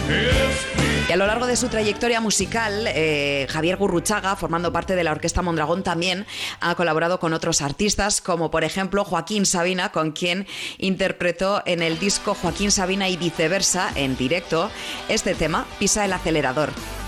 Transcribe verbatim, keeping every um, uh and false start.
Y a lo largo de su trayectoria musical, eh, Javier Gurruchaga, formando parte de la Orquesta Mondragón, también ha colaborado con otros artistas, como por ejemplo Joaquín Sabina, con quien interpretó en el disco Joaquín Sabina y viceversa, en directo, este tema, Pisa el acelerador.